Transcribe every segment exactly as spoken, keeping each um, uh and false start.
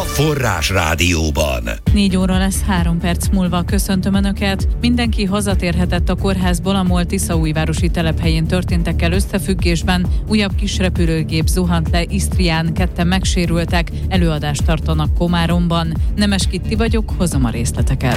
Forrás Rádióban. Négy óra lesz, három perc múlva. Köszöntöm Önöket. Mindenki hazatérhetett a kórházból a MOL tiszaújvárosi telephelyén történtekkel összefüggésben. Újabb kis repülőgép zuhant le Isztrián, ketten megsérültek, előadást tartanak Komáromban. Nemes Kitti vagyok, hozom a részleteket.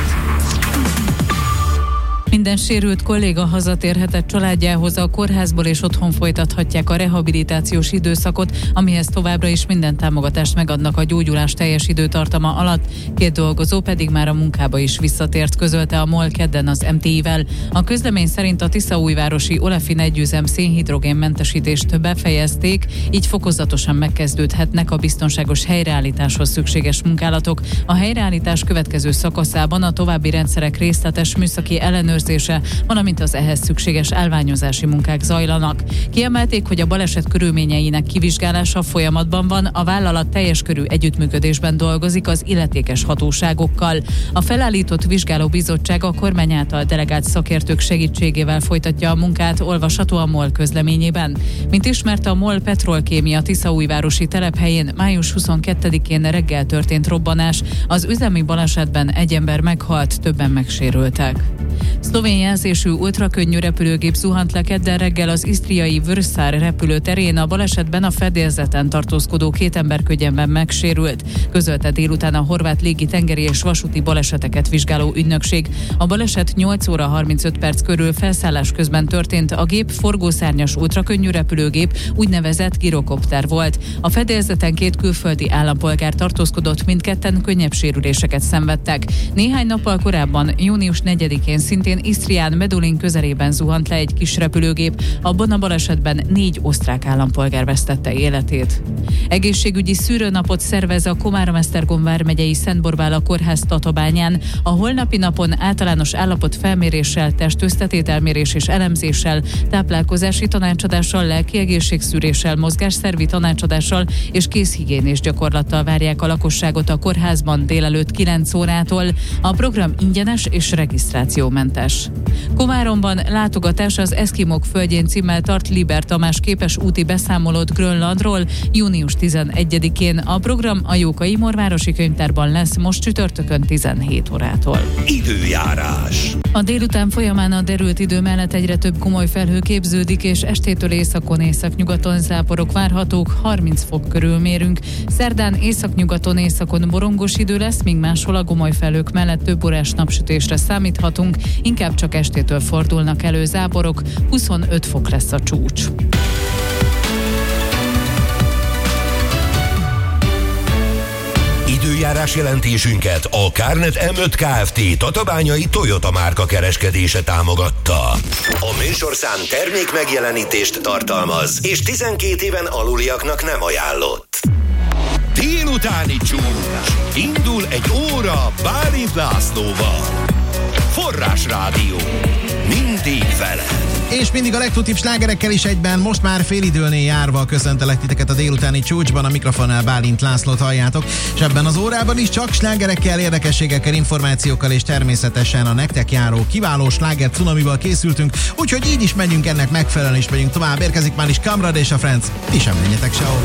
Minden sérült kolléga hazatérhetett családjához, a kórházból és otthon folytathatják a rehabilitációs időszakot, amihez továbbra is minden támogatást megadnak a gyógyulás teljes időtartama alatt. Két dolgozó pedig már a munkába is visszatért, közölte a MOL kedden az em té i-vel. A közlemény szerint a tiszaújvárosi olefin együzem szénhidrogénmentesítést befejezték, így fokozatosan megkezdődhetnek a biztonságos helyreállításhoz szükséges munkálatok. A helyreállítás következő szakaszában a további rendszerek részletes műszaki ellenőrzése, valamint az ehhez szükséges állványozási munkák zajlanak. Kiemelték, hogy a baleset körülményeinek kivizsgálása folyamatban van, a vállalat teljes körű együttműködésben dolgozik az illetékes hatóságokkal. A felállított vizsgálóbizottság a kormány által delegált szakértők segítségével folytatja a munkát, olvasható a MOL közleményében. Mint ismert, a MOL Petrolkémia tiszaújvárosi telephelyén május huszonkettedikén reggel történt robbanás. Az üzemi balesetben egy ember meghalt, többen megsérültek. Szlovén jelzésű ultrakönnyű repülőgép zuhant le kedden reggel az isztriai Vršac repülőterén. A balesetben a fedélzeten tartózkodó két ember könnyenben megsérült, közölte délután a horvát légi, tengeri és vasúti baleseteket vizsgáló ügynökség. A baleset nyolc óra harmincöt perc körül felszállás közben történt. A gép forgószárnyas ultrakönnyű repülőgép, úgynevezett girokopter volt. A fedélzeten két külföldi állampolgár tartózkodott, mindketten könnyebb sérüléseket szenvedtek. Néhány nappal korábban, június negyedikén szintén Isztrián Medulin közelében zuhant le egy kis repülőgép. Abban a balesetben négy osztrák állampolgár vesztette életét. Egészségügyi szűrőnapot szervez a Komárom-Esztergom vármegyei Szentborbála kórház Tatabányán. A holnapi napon általános állapot felméréssel, testösszetételmérés és elemzéssel, táplálkozási tanácsadással, lelki egészségszűréssel, mozgásszervi tanácsadással és kézhigiénés gyakorlattal várják a lakosságot a kórházban délelőtt kilenc órától. A program ingyenes és regisztrációmentes. Komáromban látogatás az Eszkimók földjén címmel tart Liber Tamás képes úti beszámolót Grönlandról június tizenegyedikén. A program a Jókai Morvárosi Könyvtárban lesz most csütörtökön tizenhét órától. Időjárás. A délután folyamán a derült idő mellett egyre több gomoly felhő képződik, és estétől északon északnyugaton záporok várhatók, harminc fok körül mérünk. Szerdán északnyugaton északon borongos idő lesz, míg máshol a gomoly felhők mellett több órás napsütésre számíthatunk, inkább csak estétől fordulnak elő záporok, huszonöt fok lesz a csúcs. Időjárás jelentésünket a Kárnet em öt Kft. Tatabányai Toyota márka kereskedése támogatta. A műsorszám termék megjelenítést tartalmaz, és tizenkét éven aluliaknak nem ajánlott. Délutáni csúcs. Indul egy óra Bálint Lászlóval. Forrás Rádió. Mindig vele. És mindig a legtutibb slágerekkel is egyben, most már félidőnél járva köszöntelek titeket a délutáni csúcsban, a mikrofonnál Bálint Lászlót halljátok, és ebben az órában is csak slágerekkel, érdekességekkel, információkkal és természetesen a nektek járó kiváló sláger cunamival készültünk, úgyhogy így is megyünk ennek megfelelően, is megyünk tovább, érkezik már is Kamrad és a Friends, ti sem menjetek sehova.